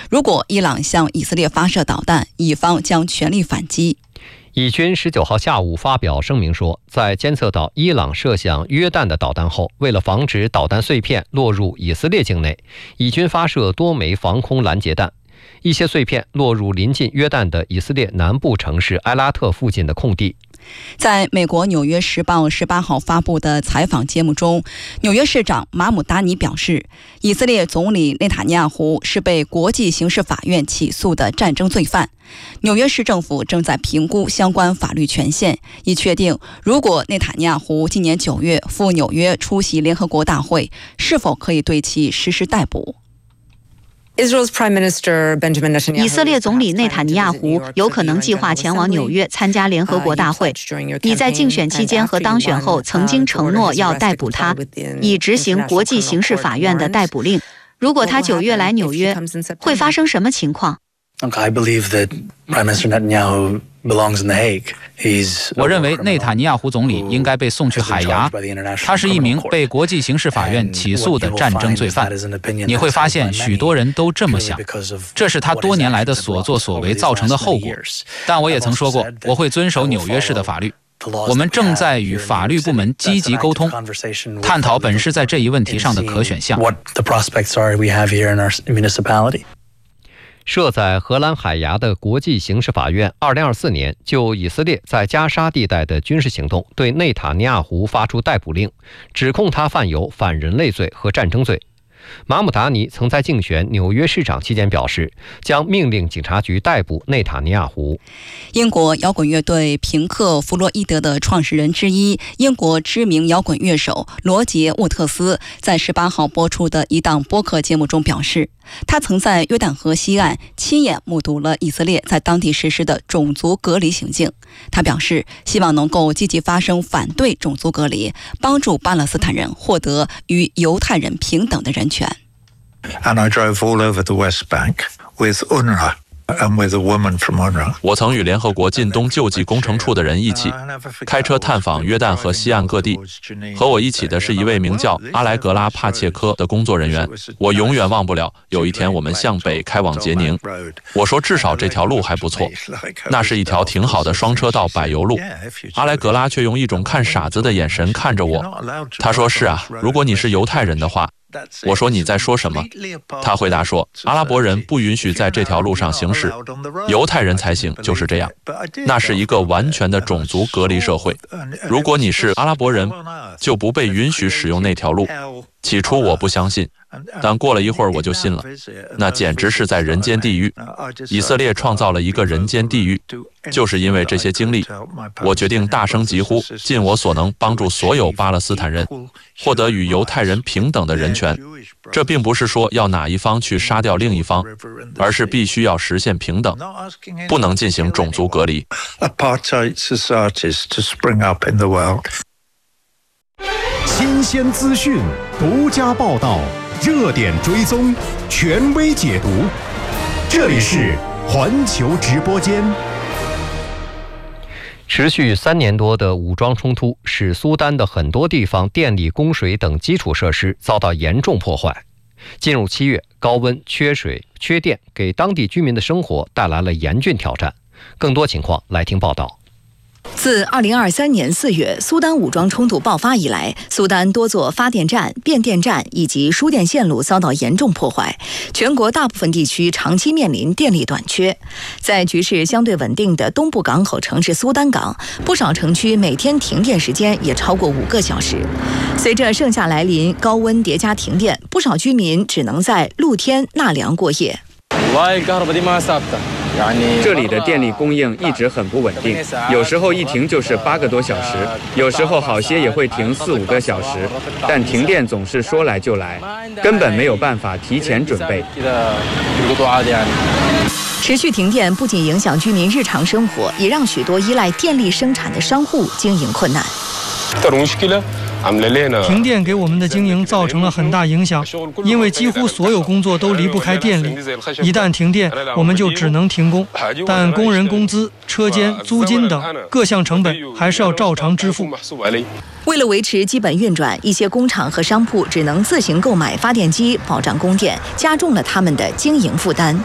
如果伊朗向以色列发射导弹，以方将全力反击。 以军19号下午发表声明说，在监测到伊朗射向约旦的导弹后，为了防止导弹碎片落入以色列境内，以军发射多枚防空拦截弹，一些碎片落入临近约旦的以色列南部城市埃拉特附近的空地。 在美国《纽约时报》18号发布的采访节目中，纽约市长马姆达尼表示，以色列总理内塔尼亚胡是被国际刑事法院起诉的战争罪犯。纽约市政府正在评估相关法律权限，以确定如果内塔尼亚胡今年9月赴纽约出席联合国大会，是否可以对其实施逮捕。 以色列总理内塔尼亚胡有可能计划前往纽约参加联合国大会。你在竞选期间和当选后曾经承诺要逮捕他，以执行国际刑事法院的逮捕令。如果他9月来纽约，会发生什么情况？ 我认为内塔尼亚胡总理应该被送去海牙，他是一名被国际刑事法院起诉的战争罪犯。你会发现许多人都这么想，这是他多年来的所作所为造成的后果。但我也曾说过，我会遵守纽约市的法律。我们正在与法律部门积极沟通，探讨本市在这一问题上的可选项。 设在荷兰海牙的国际刑事法院2024年就以色列在加沙地带的军事行动对内塔尼亚胡发出逮捕令，指控他犯有反人类罪和战争罪。马姆达尼曾在竞选纽约市长期间表示，将命令警察局逮捕内塔尼亚胡。 英国摇滚乐队平克·弗洛伊德的创始人之一，英国知名摇滚乐手罗杰·沃特斯在18号播出的一档播客节目中表示，他曾在约旦河西岸亲眼目睹了以色列在当地实施的种族隔离行径。他表示，希望能够积极发声反对种族隔离，帮助巴勒斯坦人获得与犹太人平等的人权。 And I drove all over the West Bank with UNRWA. 我曾与联合国近东救济工程处的人一起开车探访约旦河西岸各地，和我一起的是一位名叫阿莱格拉·帕切科的工作人员。我永远忘不了有一天我们向北开往杰宁，我说至少这条路还不错，那是一条挺好的双车道柏油路。阿莱格拉却用一种看傻子的眼神看着我，他说是啊，如果你是犹太人的话。我说你在说什么？他回答说，阿拉伯人不允许在这条路上行驶，犹太人才行，就是这样。那是一个完全的种族隔离社会，如果你是阿拉伯人，就不被允许使用那条路。起初我不相信，但过了一会儿我就信了，那简直是在人间地狱。以色列创造了一个人间地狱，就是因为这些经历，我决定大声疾呼，尽我所能帮助所有巴勒斯坦人获得与犹太人平等的人权。这并不是说要哪一方去杀掉另一方，而是必须要实现平等，不能进行种族隔离。 新鲜资讯，独家报道，热点追踪，权威解读。这里是环球直播间。 持续3年多的武装冲突使苏丹的很多地方电力、供水等基础设施遭到严重破坏。进入7月，高温、缺水、缺电，给当地居民的生活带来了严峻挑战。更多情况来听报道。 自2023年4月苏丹武装冲突爆发以来，苏丹多座发电站、变电站以及输电线路遭到严重破坏，全国大部分地区长期面临电力短缺。在局势相对稳定的东部港口城市苏丹港，不少城区每天停电时间也超过5个小时。随着盛夏来临，高温叠加停电，不少居民只能在露天纳凉过夜。 这里的电力供应一直很不稳定，有时候一停就是8个多小时，有时候好些也会停4、5个小时，但停电总是说来就来，根本没有办法提前准备。 持续停电不仅影响居民日常生活，也让许多依赖电力生产的商户经营困难。 停电给我们的经营造成了很大影响，因为几乎所有工作都离不开电力。一旦停电，我们就只能停工，但工人工资、车间、租金等各项成本还是要照常支付。 为了维持基本运转，一些工厂和商铺只能自行购买发电机保障供电，加重了他们的经营负担。